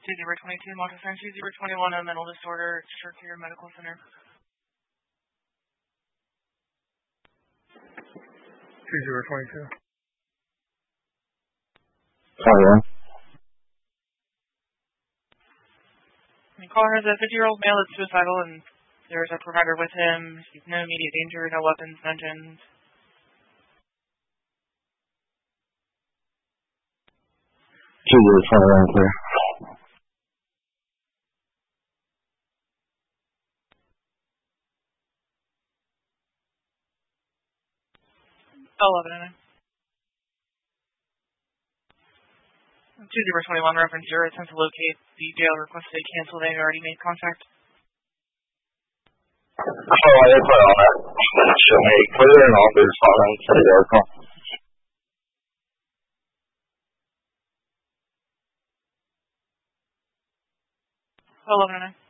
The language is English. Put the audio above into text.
2022, Montesson 2021, a mental disorder, Shore Care Medical Center. 2022. 21. The caller has a 50-year-old male that's suicidal, and there's a provider with him. He's no immediate danger, no weapons mentioned. 21 clear. 11. 2021 reference 0 attempts to locate the jail requested a cancel. They already made contact. Oh, I didn't put on that. Show me clear and I'll be responding to the article. 11.